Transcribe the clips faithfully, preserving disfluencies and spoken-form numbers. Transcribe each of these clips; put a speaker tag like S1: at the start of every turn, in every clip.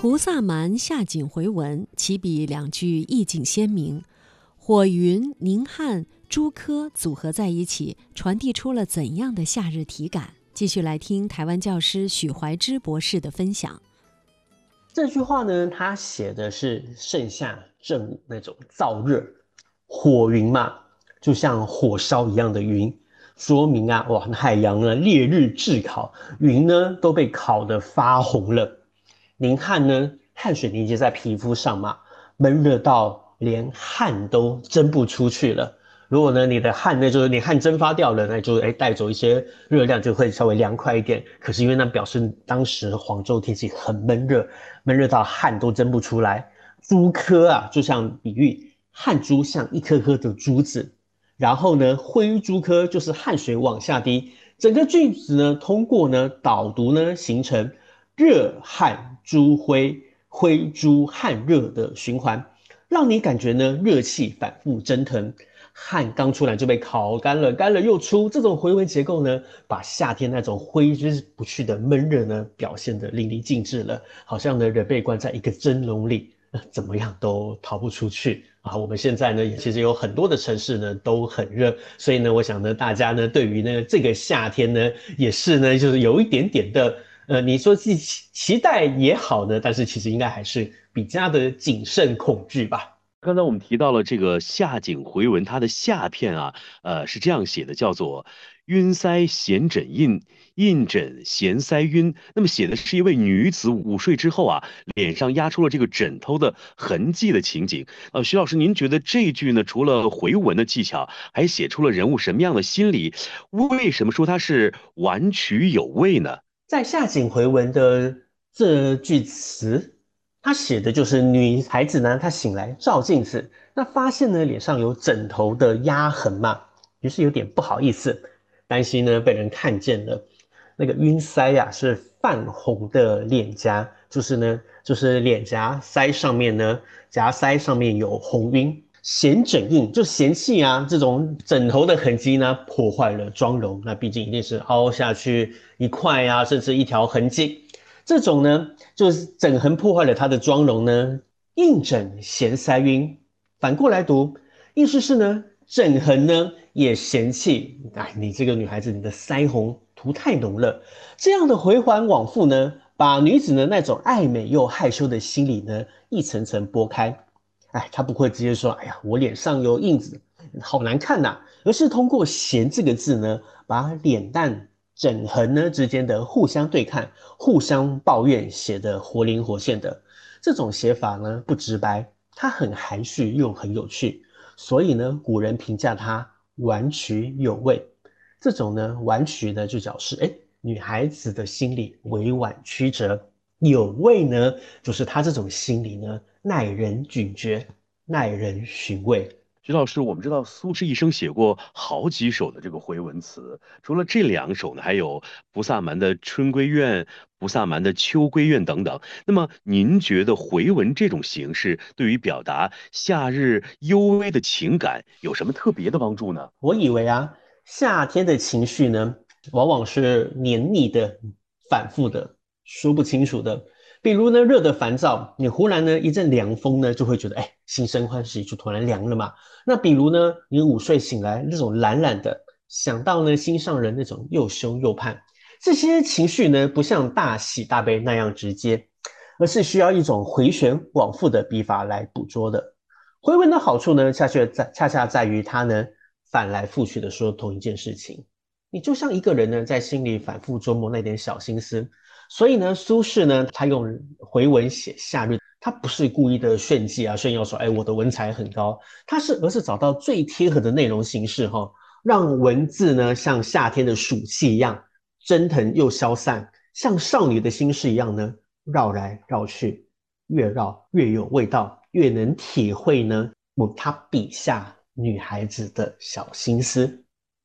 S1: 菩萨蛮下井回文，起笔两句意境鲜明，火云、宁汉、朱科组合在一起，传递出了怎样的夏日体感？继续来听台湾教师许怀之博士的分享。
S2: 这句话呢，他写的是盛夏正午那种燥热，火云嘛，就像火烧一样的云，说明啊，哇，海洋呢烈日炙烤，云呢都被烤得发红了。凝汗呢，汗水凝结在皮肤上嘛，闷热到连汗都蒸不出去了。如果呢你的汗呢就是你汗蒸发掉了，那就哎带走一些热量，就会稍微凉快一点。可是因为那表示当时黄州天气很闷热，闷热到汗都蒸不出来。珠颗啊，就像比喻汗珠像一颗颗的珠子，然后呢灰珠颗就是汗水往下滴。整个句子呢通过呢导读呢形成热汗珠灰，灰珠汗热的循环，让你感觉呢热气反复蒸腾，汗刚出来就被烤干了，干了又出。这种回文结构呢，把夏天那种挥之不去的闷热呢表现得淋漓尽致了，好像呢人被关在一个蒸笼里，怎么样都逃不出去啊！我们现在呢，其实有很多的城市呢都很热，所以呢，我想呢，大家呢对于呢这个夏天呢，也是呢就是有一点点的。呃，你说期期待也好呢，但是其实应该还是比较的谨慎恐惧吧。
S3: 刚才我们提到了这个夏景回文，它的下片啊，呃是这样写的，叫做晕腮衔枕印，印枕衔腮晕。那么写的是一位女子午睡之后啊，脸上压出了这个枕头的痕迹的情景。呃，徐老师，您觉得这一句呢，除了回文的技巧，还写出了人物什么样的心理？为什么说它是婉曲有味呢？
S2: 在夏景回文的这句词，他写的就是女孩子呢，她醒来照镜子，那发现呢脸上有枕头的压痕嘛，于是有点不好意思，担心呢被人看见了。那个晕腮呀、啊，是泛红的脸颊，就是呢，就是脸颊腮上面呢，颊腮上面有红晕。嫌枕印就嫌弃啊，这种枕头的痕迹呢，破坏了妆容。那毕竟一定是凹下去一块啊，甚至一条痕迹。这种呢，就是枕痕破坏了她的妆容呢。印枕嫌腮晕，反过来读，意思是呢，枕痕呢也嫌弃，哎，你这个女孩子，你的腮红涂太浓了。这样的回环往复呢，把女子呢那种爱美又害羞的心理呢，一层层剥开。哎，他不会直接说，哎呀，我脸上有印子，好难看呐、啊，而是通过嫌这个字呢，把脸蛋枕痕呢之间的互相对看、互相抱怨写得活灵活现的。这种写法呢不直白，它很含蓄又很有趣，所以呢，古人评价它婉曲有味。这种呢婉曲呢就表示，哎，女孩子的心理委婉曲折。有味呢，就是他这种心理呢，耐人咀嚼，耐人寻味。
S3: 徐老师，我们知道苏轼一生写过好几首的这个回文词，除了这两首呢，还有菩萨蛮的《春闺怨》、菩萨蛮的《秋闺怨》等等。那么，您觉得回文这种形式对于表达夏日幽微的情感有什么特别的帮助呢？
S2: 我以为啊，夏天的情绪呢，往往是黏腻的、反复的、说不清楚的。比如呢，热的烦躁，你忽然呢一阵凉风呢，就会觉得哎，心生欢喜，就突然凉了嘛。那比如呢，你午睡醒来那种懒懒的，想到呢心上人那种又羞又盼，这些情绪呢不像大喜大悲那样直接，而是需要一种回旋往复的笔法来捕捉的。回文的好处呢，恰恰在恰恰在于它呢反来覆去的说同一件事情，你就像一个人呢在心里反复琢磨那点小心思。所以呢，苏轼呢，他用回文写夏日，他不是故意的炫技啊，炫耀说，哎，我的文采很高，他是而是找到最贴合的内容形式哈、哦，让文字呢像夏天的暑气一样蒸腾又消散，像少女的心事一样呢绕来绕去，越绕越有味道，越能体会呢他笔下女孩子的小心思。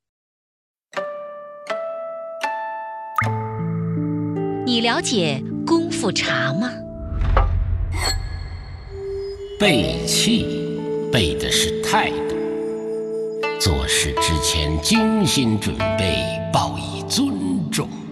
S4: 你了解功夫茶吗？
S5: 备气，备的是态度。做事之前精心准备，报以尊重。